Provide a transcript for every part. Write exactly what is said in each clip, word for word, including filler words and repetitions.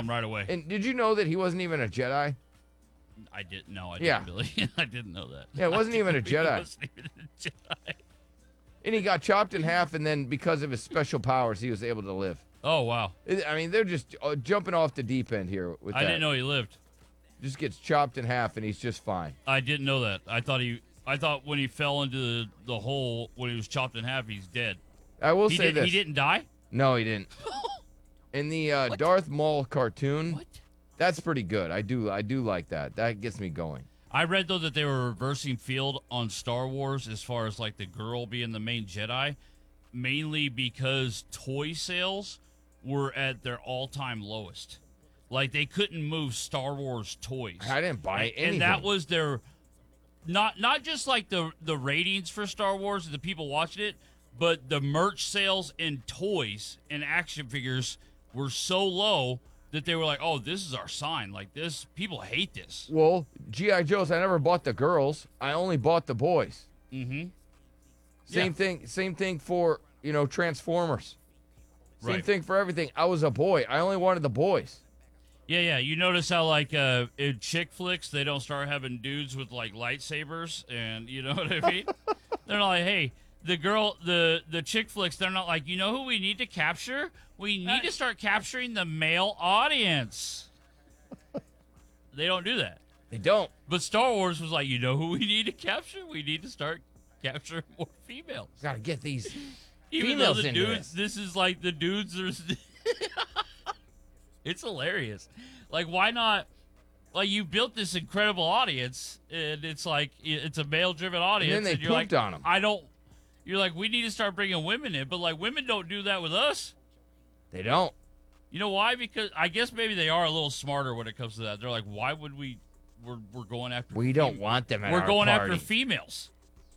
him right away. And did you know that he wasn't even a Jedi? I didn't know. I Yeah. didn't, Billy. I didn't know that. Yeah, it wasn't even a He Jedi. wasn't even a Jedi. And he got chopped in half, and then because of his special powers, he was able to live. Oh, wow. It- I mean, they're just uh, jumping off the deep end here with I that. didn't know he lived. Just gets chopped in half, and he's just fine. I didn't know that. I thought he. I thought when he fell into the, the hole when he was chopped in half, he's dead. I will He say did, this. He didn't die. No, he didn't. In the uh, What? Darth Maul cartoon, What? that's pretty good. I do, I do like that. That gets me going. I read though that they were reversing field on Star Wars as far as like the girl being the main Jedi, mainly because toy sales were at their all-time lowest. Like they couldn't move Star Wars toys. I didn't buy and, anything. and that was their not not just like the the ratings for Star Wars and the people watching it, but the merch sales and toys and action figures were so low that they were like, "Oh, this is our sign. Like this, people hate this." Well, G I. Joes, I never bought the girls. I only bought the boys. Mm-hmm. Same Yeah. thing. Same thing for you know Transformers. Same Right. thing for everything. I was a boy. I only wanted the boys. Yeah, yeah. You notice how like uh, in chick flicks they don't start having dudes with like lightsabers, and you know what I mean? They're not like, hey, the girl, the the chick flicks. They're not like, you know who we need to capture? We need to start capturing the male audience. They don't do that. They don't. But Star Wars was like, you know who we need to capture? We need to start capturing more females. Got to get these. Even Females though the into dudes, this is like the dudes are. It's hilarious. Like, why not? Like, you built this incredible audience, and it's like it's a male-driven audience. And then they you're like, pooped on 'em. I don't. You're like, we need to start bringing women in, but like, women don't do that with us. They don't. You know why? Because I guess maybe they are a little smarter when it comes to that. They're like, why would we? We're we're going after. We don't fem- want them at We're our going party. after females.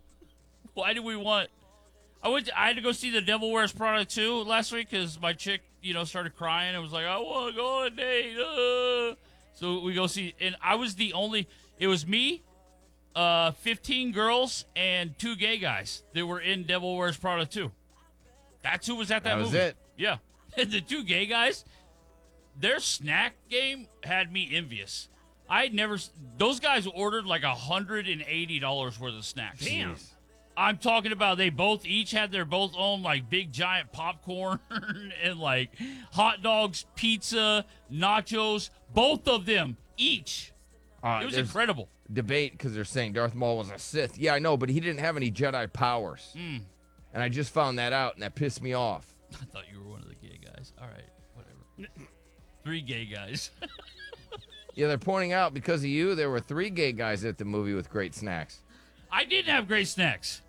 Why do we want? I went. To, I had to go see The Devil Wears Prada two last week because my chick, you know, started crying and was like, "I want to go on a date." Uh. So we go see, and I was the only. It was me, uh, fifteen girls, and two gay guys that were in Devil Wears Prada two. That's who was at that, That was movie. it. Yeah, and the two gay guys, their snack game had me envious. I had never. Those guys ordered like a hundred and eighty dollars worth of snacks. Damn. I'm talking about they both each had their both own like big giant popcorn and like hot dogs, pizza, nachos, both of them each. Uh, It was there's incredible. Debate because they're saying Darth Maul was a Sith. Yeah, I know, but he didn't have any Jedi powers. Mm. And I just found that out, and that pissed me off. I thought you were one of the gay guys. All right, whatever. Three gay guys. Yeah, they're pointing out because of you, there were three gay guys at the movie with great snacks. I didn't have great snacks.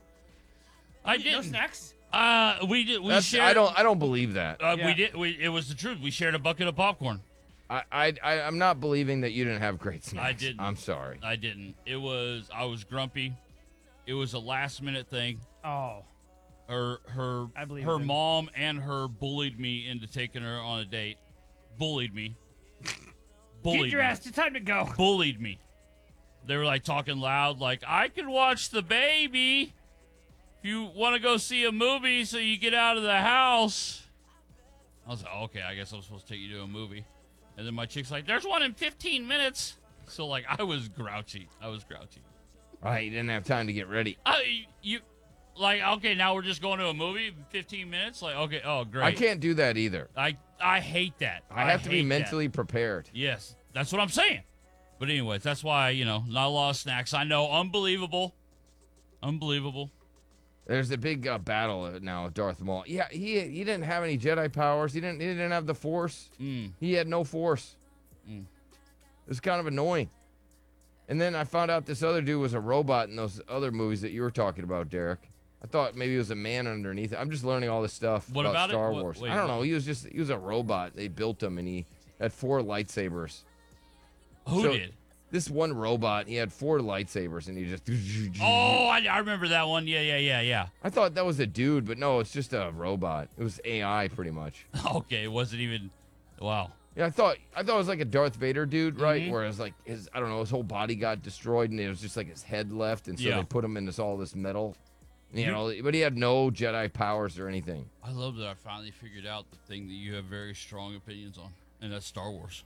I No didn't. snacks? Uh, we did. We That's, shared. I don't. I don't believe that. Uh, Yeah. We did. We, it was the truth. We shared a bucket of popcorn. I, I, I, I'm not believing that you didn't have great snacks. I didn't. I'm sorry. I didn't. It was. I was grumpy. It was a last minute thing. Oh. Her her I believe her it. mom and her bullied me into taking her on a date. Bullied me. bullied Get your me. ass. It's time to go. Bullied me. They were like talking loud, like I can watch the baby. If you want to go see a movie, so you get out of the house. I was like, okay, I guess I'm supposed to take you to a movie. And then my chick's like, there's one in fifteen minutes. So like, I was grouchy. I was grouchy. Right, you didn't have time to get ready. I you like okay now we're just going to a movie in fifteen minutes like okay oh great I can't do that either. I I hate that I have to be hate that. mentally prepared. Yes, that's what I'm saying. But anyways, that's why you know not a lot of snacks. I know, unbelievable, unbelievable. There's a big uh, battle now with Darth Maul. Yeah, he he didn't have any Jedi powers. He didn't he didn't have the Force. Mm. He had no Force. Mm. It was kind of annoying. And then I found out this other dude was a robot in those other movies that you were talking about, Derek. I thought maybe he was a man underneath it. I'm just learning all this stuff What about, about it? Star What- Wars. wait, I don't what? know. He was just he was a robot. They built him and he had four lightsabers. Who So- did? This one robot, he had four lightsabers and he just. Oh, I, I remember that one. Yeah, yeah, yeah, yeah. I thought that was a dude, but no, it's just a robot. It was A I pretty much. Okay, it wasn't even. Wow. Yeah, I thought I thought it was like a Darth Vader dude, right? Mhm. Where it was like his I don't know, his whole body got destroyed and it was just like his head left, and so Yeah. they put him in this all this metal. You You- know, but he had no Jedi powers or anything. I love that I finally figured out the thing that you have very strong opinions on, and that's Star Wars.